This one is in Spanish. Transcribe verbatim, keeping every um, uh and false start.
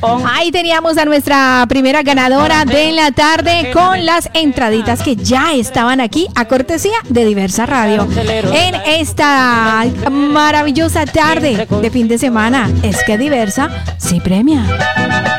Ahí teníamos a nuestra primera ganadora de la tarde con las entraditas que ya estaban aquí a cortesía de Diversa Radio. En esta maravillosa tarde de fin de semana, es que Diversa sí premia.